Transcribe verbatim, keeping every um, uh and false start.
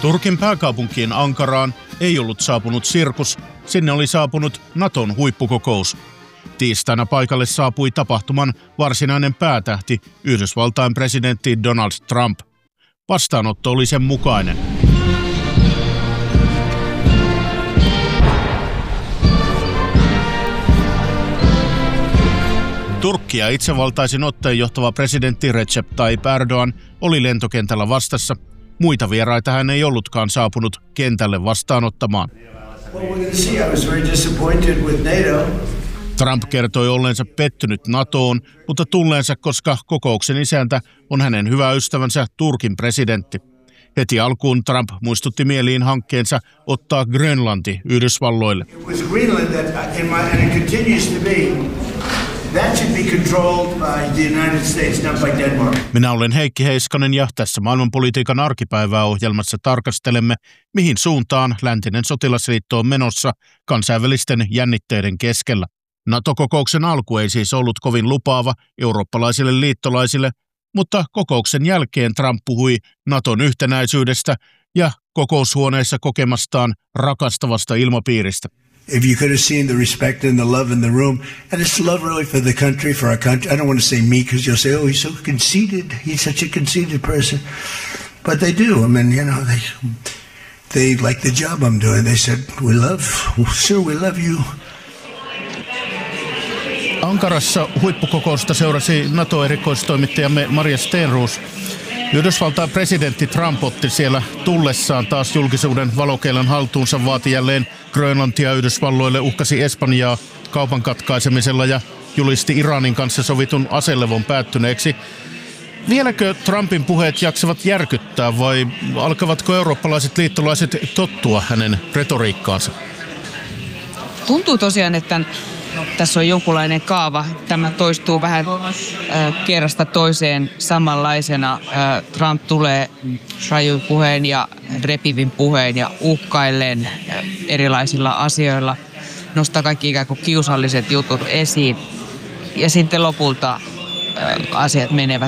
Turkin pääkaupunkiin Ankaraan ei ollut saapunut sirkus, sinne oli saapunut Naton huippukokous. Tiistaina paikalle saapui tapahtuman varsinainen päätähti, Yhdysvaltain presidentti Donald Trump. Vastaanotto oli sen mukainen. Turkkia itsevaltaisin otteen johtava presidentti Recep Tayyip Erdoğan oli lentokentällä vastassa. Muita vieraita hän ei ollutkaan saapunut kentälle vastaanottamaan. Trump kertoi olleensa pettynyt NATOon, mutta tulleensa, koska kokouksen isäntä on hänen hyvä ystävänsä Turkin presidentti. Heti alkuun Trump muistutti mieliin hankkeensa ottaa Grönlanti Yhdysvalloille. Minä olen Heikki Heiskanen ja tässä maailmanpolitiikan arkipäivää ohjelmassa tarkastelemme, mihin suuntaan läntinen sotilasliitto on menossa kansainvälisten jännitteiden keskellä. NATO-kokouksen alku ei siis ollut kovin lupaava eurooppalaisille liittolaisille, mutta kokouksen jälkeen Trump puhui NATOn yhtenäisyydestä ja kokoushuoneessa kokemastaan rakastavasta ilmapiiristä. If you could have seen the respect and the love in the room, and it's love really for the country, for our country. I don't want to say me because you'll say, oh, he's so conceited. He's such a conceited person. But they do. I mean, you know, they they like the job I'm doing. They said, we love, sir, we love you. Ankarassa huippukokousta seurasi NATO-erikoistoimittajamme Maria Stenroos. Yhdysvaltain presidentti Trump otti siellä tullessaan taas julkisuuden valokeilan haltuunsa, vaati jälleen Grönlantia Yhdysvalloille, uhkasi Espanjaa kaupan katkaisemisella ja julisti Iranin kanssa sovitun aselevon päättyneeksi. Vieläkö Trumpin puheet jaksavat järkyttää vai alkavatko eurooppalaiset liittolaiset tottua hänen retoriikkaansa? Tuntuu tosiaan, että tässä on jonkunlainen kaava. Tämä toistuu vähän äh, kerrasta toiseen samanlaisena. Äh, Trump tulee rajun puheen ja repivin puheen ja uhkailleen äh, erilaisilla asioilla. Nostaa kaikki ikään kuin kiusalliset jutut esiin. Ja sitten lopulta äh, asiat menevät